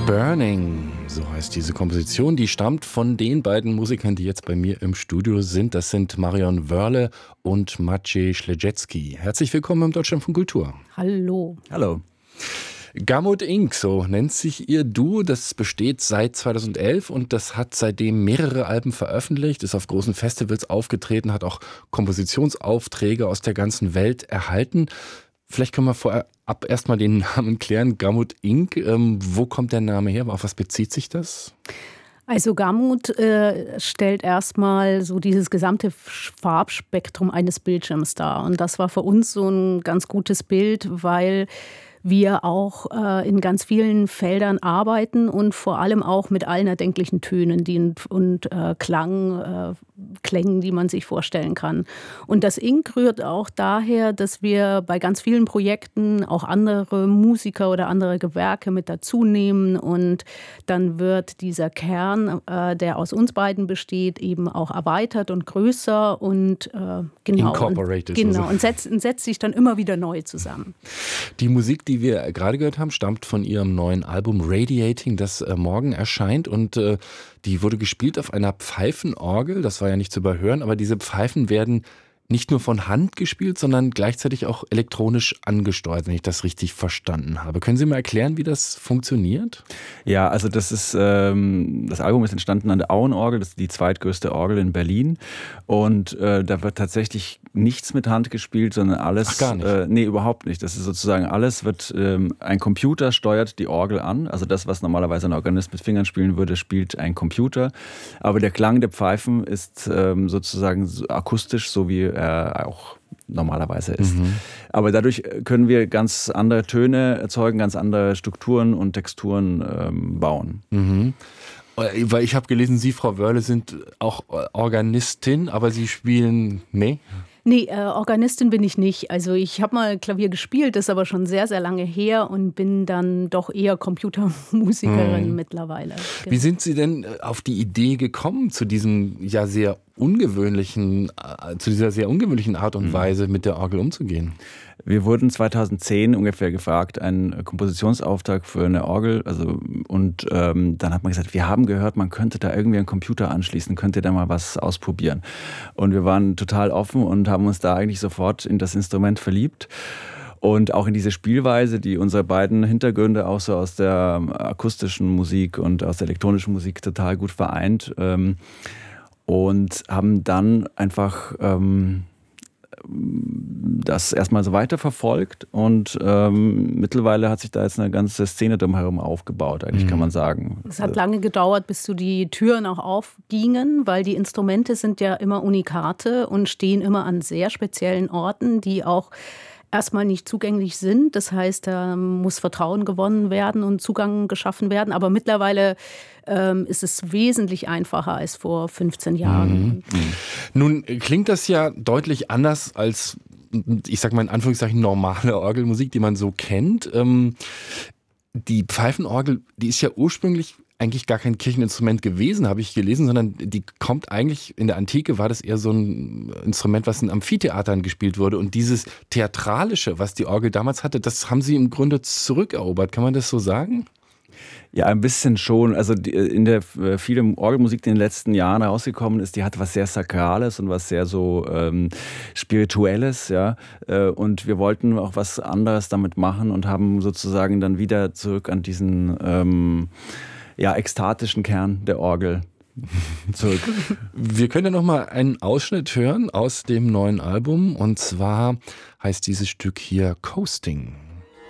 Burning, so heißt diese Komposition, die stammt von den beiden Musikern, die jetzt bei mir im Studio sind. Das sind Marion Wörle und Maciej Śledziecki. Herzlich willkommen im Deutschlandfunk Kultur. Hallo. Hallo. Gamut Inc., so nennt sich ihr Duo. Das besteht seit 2011 und das hat seitdem mehrere Alben veröffentlicht, ist auf großen Festivals aufgetreten, hat auch Kompositionsaufträge aus der ganzen Welt erhalten. Vielleicht können wir vorab erstmal den Namen klären, Gamut Inc. Wo kommt der Name her? Auf was bezieht sich das? Also Gamut stellt erstmal so dieses gesamte Farbspektrum eines Bildschirms dar. Und das war für uns so ein ganz gutes Bild, weil wir auch in ganz vielen Feldern arbeiten und vor allem auch mit allen erdenklichen Tönen und Klängen, die man sich vorstellen kann. Und das Ink rührt auch daher, dass wir bei ganz vielen Projekten auch andere Musiker oder andere Gewerke mit dazu nehmen und dann wird dieser Kern, der aus uns beiden besteht, eben auch erweitert und größer und Incorporated. Und setzt sich dann immer wieder neu zusammen. Die Musik, die wir gerade gehört haben, stammt von ihrem neuen Album Radiating, das morgen erscheint und die wurde gespielt auf einer Pfeifenorgel, das war ja nicht zu überhören, aber diese Pfeifen werden nicht nur von Hand gespielt, sondern gleichzeitig auch elektronisch angesteuert, wenn ich das richtig verstanden habe. Können Sie mal erklären, wie das funktioniert? Ja, also das Album ist entstanden an der Auenorgel, das ist die zweitgrößte Orgel in Berlin und da wird tatsächlich nichts mit Hand gespielt, sondern alles. Ach, gar nicht? Nee, überhaupt nicht. Das ist sozusagen alles ein Computer steuert die Orgel an, also das, was normalerweise ein Organist mit Fingern spielen würde, spielt ein Computer, aber der Klang der Pfeifen ist sozusagen akustisch, so wie er auch normalerweise ist. Mhm. Aber dadurch können wir ganz andere Töne erzeugen, ganz andere Strukturen und Texturen bauen. Mhm. Weil ich habe gelesen, Sie, Frau Wörle, sind auch Organistin, aber Sie spielen, nee? Nee, Organistin bin ich nicht. Also ich habe mal Klavier gespielt, das ist aber schon sehr, sehr lange her und bin dann doch eher Computermusikerin mittlerweile. Genau. Wie sind Sie denn auf die Idee gekommen, zu dieser sehr ungewöhnlichen Art und Weise mit der Orgel umzugehen? Wir wurden 2010 ungefähr gefragt, einen Kompositionsauftrag für eine Orgel. Und dann hat man gesagt, wir haben gehört, man könnte da irgendwie einen Computer anschließen, könnte da mal was ausprobieren. Und wir waren total offen und haben uns da eigentlich sofort in das Instrument verliebt. Und auch in diese Spielweise, die unsere beiden Hintergründe auch so aus der akustischen Musik und aus der elektronischen Musik total gut vereint. Und haben dann einfach das erstmal so weiterverfolgt und mittlerweile hat sich da jetzt eine ganze Szene drumherum aufgebaut, eigentlich kann man sagen. Es hat lange gedauert, bis so die Türen auch aufgingen, weil die Instrumente sind ja immer Unikate und stehen immer an sehr speziellen Orten, die auch erstmal nicht zugänglich sind. Das heißt, da muss Vertrauen gewonnen werden und Zugang geschaffen werden. Aber mittlerweile ist es wesentlich einfacher als vor 15 Jahren. Mhm. Nun klingt das ja deutlich anders als, ich sag mal in Anführungszeichen, normale Orgelmusik, die man so kennt. Die Pfeifenorgel, die ist ja ursprünglich eigentlich gar kein Kircheninstrument gewesen, habe ich gelesen, sondern die kommt eigentlich, in der Antike war das eher so ein Instrument, was in Amphitheatern gespielt wurde. Und dieses Theatralische, was die Orgel damals hatte, das haben sie im Grunde zurückerobert. Kann man das so sagen? Ja, ein bisschen schon. Also viele Orgelmusik, die in den letzten Jahren rausgekommen ist, die hat was sehr Sakrales und was sehr so Spirituelles, ja. Und wir wollten auch was anderes damit machen und haben sozusagen dann wieder zurück an diesen ekstatischen Kern der Orgel zurück. Wir können ja noch mal einen Ausschnitt hören aus dem neuen Album und zwar heißt dieses Stück hier Coasting.